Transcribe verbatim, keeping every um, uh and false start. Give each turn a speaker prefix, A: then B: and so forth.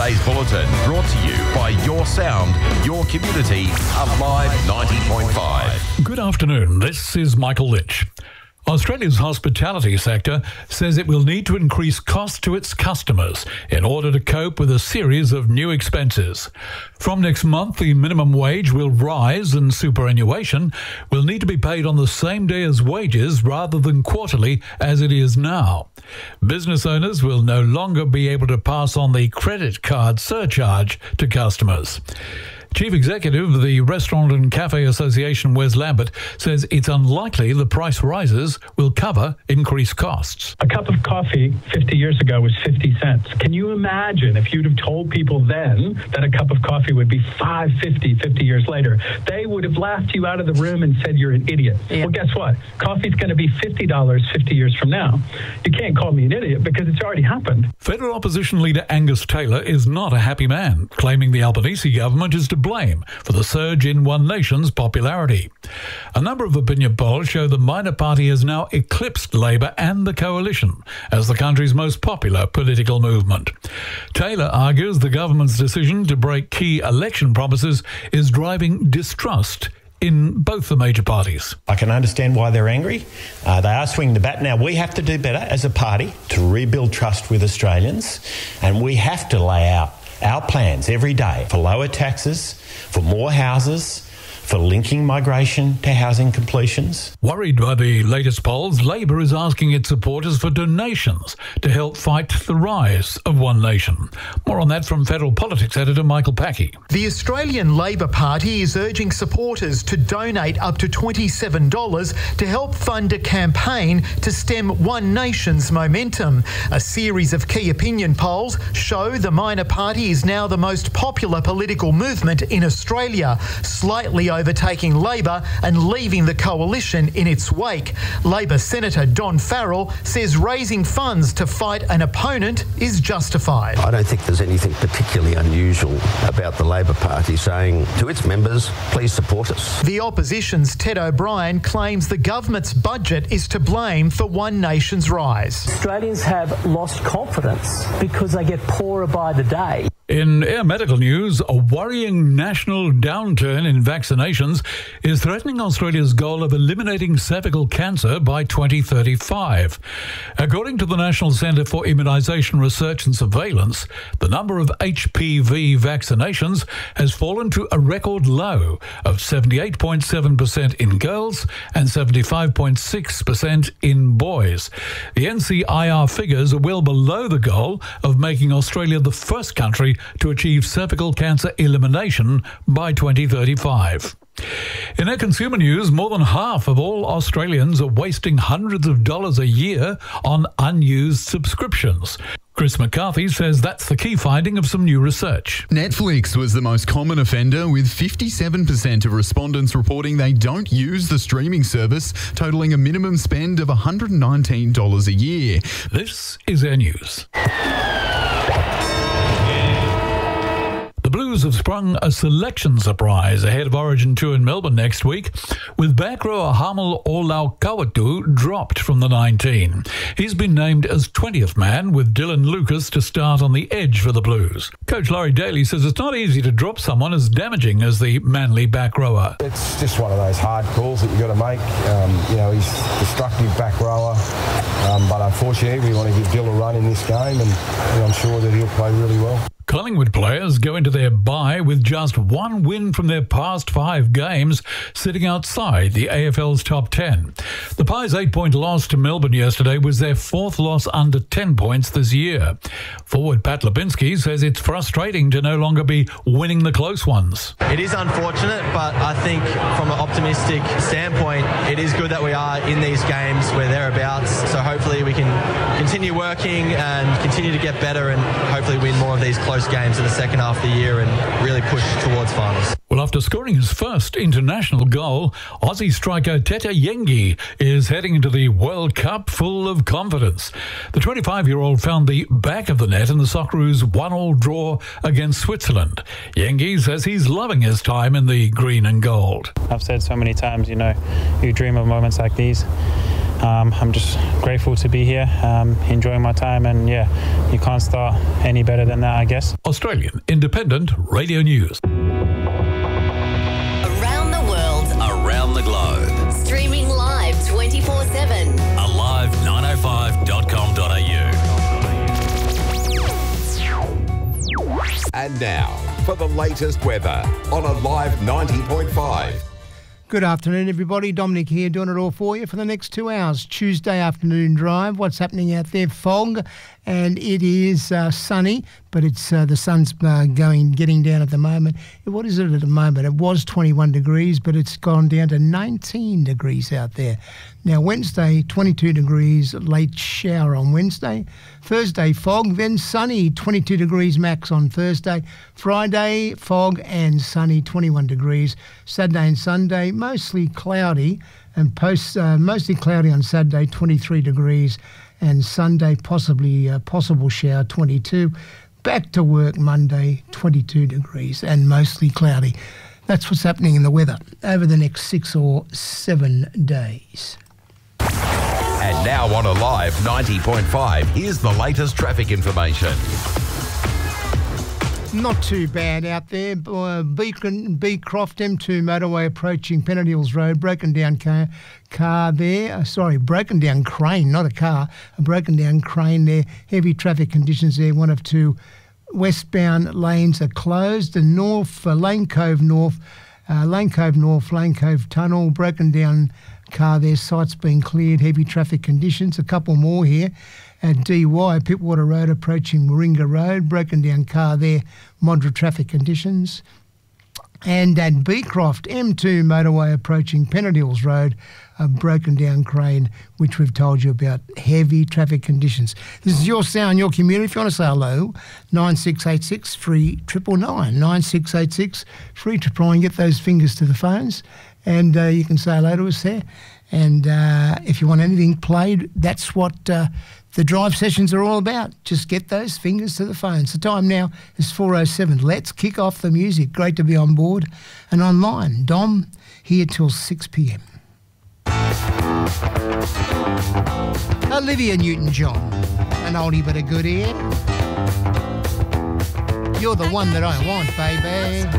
A: Today's Bulletin brought to you by Your Sound, Your Community, Alive ninety point five.
B: Good afternoon. This is Michael Lynch. Australia's hospitality sector says it will need to increase costs to its customers in order to cope with a series of new expenses. From next month, the minimum wage will rise and superannuation will need to be paid on the same day as wages rather than quarterly as it is now. Business owners will no longer be able to pass on the credit card surcharge to customers. Chief Executive of the Restaurant and Cafe Association, Wes Lambert, says it's unlikely the price rises will cover increased costs.
C: A cup of coffee fifty years ago was fifty cents. Can you imagine if you'd have told people then that a cup of coffee would be five fifty fifty years later? They would have laughed you out of the room and said you're an idiot. Yeah. Well, guess what? Coffee's going to be fifty dollars fifty years from now. You can't call me an idiot because it's already happened.
B: Federal opposition leader Angus Taylor is not a happy man, claiming the Albanese government is to blame for the surge in One Nation's popularity. A number of opinion polls show the minor party has now eclipsed Labor and the Coalition as the country's most popular political movement. Taylor argues the government's decision to break key election promises is driving distrust in both the major parties.
D: I can understand why they're angry. Uh, they are swinging the bat. Now, we have to do better as a party to rebuild trust with Australians, and we have to lay out our plans every day for lower taxes, for more houses, for linking migration to housing completions.
B: Worried by the latest polls, Labor is asking its supporters for donations to help fight the rise of One Nation. More on that from Federal Politics editor Michael Packey.
E: The Australian Labor Party is urging supporters to donate up to twenty-seven dollars to help fund a campaign to stem One Nation's momentum. A series of key opinion polls show the minor party is now the most popular political movement in Australia, slightly overtaking Labor and leaving the Coalition in its wake. Labor Senator Don Farrell says raising funds to fight an opponent is justified.
F: I don't think there's anything particularly unusual about the Labor Party saying to its members, please support us.
E: The opposition's Ted O'Brien claims the government's budget is to blame for One Nation's rise.
G: Australians have lost confidence because they get poorer by the day.
B: In air medical news, a worrying national downturn in vaccinations is threatening Australia's goal of eliminating cervical cancer by twenty thirty-five. According to the National Centre for Immunisation Research and Surveillance, the number of H P V vaccinations has fallen to a record low of seventy-eight point seven percent in girls and seventy-five point six percent in boys. The N C I R figures are well below the goal of making Australia the first country to achieve cervical cancer elimination by twenty thirty-five. In our consumer news, more than half of all Australians are wasting hundreds of dollars a year on unused subscriptions. Chris McCarthy says that's the key finding of some new research.
H: Netflix was the most common offender, with fifty-seven percent of respondents reporting they don't use the streaming service, totalling a minimum spend of one hundred nineteen dollars a year.
B: This is Air News. The Blues have sprung a selection surprise ahead of Origin two in Melbourne next week, with back rower Hamel Olaukawatu dropped from the nineteen. He's been named as twentieth man, with Dylan Lucas to start on the edge for the Blues. Coach Laurie Daly says it's not easy to drop someone as damaging as the Manly back rower.
I: It's just one of those hard calls that you've got to make. Um, you know, he's a destructive back rower, um, but unfortunately we want to give Dylan a run in this game, and, and I'm sure that he'll play really well.
B: Collingwood players go into their bye with just one win from their past five games, sitting outside the A F L's top ten. The Pies' eight-point loss to Melbourne yesterday was their fourth loss under ten points this year. Forward Pat Lipinski says it's frustrating to no longer be winning the close ones.
J: It is unfortunate, but I think from an optimistic standpoint, it is good that we are in these games where thereabouts. So hopefully we can continue working and continue to get better and hopefully win more of these close games in the second half of the year and really push towards finals.
B: Well, after scoring his first international goal, Aussie striker Teta Yengi is heading into the World Cup full of confidence. The twenty-five-year-old found the back of the net in the Socceroos' one-all draw against Switzerland. Yengi says he's loving his time in the green and gold.
K: I've said so many times, you know, you dream of moments like these. um, I'm just grateful to be here, um, enjoying my time, and yeah, you can't start any better than that, I guess.
B: Australian Independent Radio News.
L: Around the world,
A: Around the globe.
L: streaming live twenty-four seven.
A: alive nine oh five dot com dot a u. And now, for the latest weather on Alive ninety point five.
M: Good afternoon, everybody. Dominic here, doing it all for you for the next two hours. Tuesday afternoon drive. What's happening out there? Fog, and it is uh, sunny, but it's uh, the sun's uh, going, getting down at the moment. What is it at the moment? It was twenty-one degrees, but it's gone down to nineteen degrees out there. Now, Wednesday, twenty-two degrees, late shower on Wednesday. Thursday, fog, then sunny, twenty-two degrees max on Thursday. Friday, fog and sunny, twenty-one degrees. Saturday and Sunday, mostly cloudy, and post uh, mostly cloudy on Saturday, twenty-three degrees, and Sunday, possibly a possible shower, twenty-two. Back to work Monday, twenty-two degrees, and mostly cloudy. That's what's happening in the weather over the next six or seven days.
A: And now on Alive ninety point five, here's the latest traffic information.
M: Not too bad out there. Uh, Beacon, Beecroft M two motorway approaching Pennant Hills Road. Broken down car, car there. Uh, sorry, broken down crane, not a car. A broken down crane there. Heavy traffic conditions there. One of two westbound lanes are closed. And north, uh, Lane Cove North, uh, Lane Cove North, Lane Cove Tunnel. Broken down car there. Site's been cleared. Heavy traffic conditions. A couple more here. At D Y, Pittwater Road approaching Warringah Road, broken down car there, moderate traffic conditions. And at Beecroft, M two motorway approaching Pennant Hills Road, a broken down crane, which we've told you about, heavy traffic conditions. This is your sound, your community. If you want to say hello, nine six eight six, three nine nine nine, nine six eight six, three nine nine nine, get those fingers to the phones, and uh, you can say hello to us there. And uh, if you want anything played, that's what uh, the drive sessions are all about. Just get those fingers to the phones. The time now is four oh seven. Let's kick off the music. Great to be on board and online. Dom, here till six p.m. Olivia Newton-John, an oldie but a goodie. You're the one that I want, baby.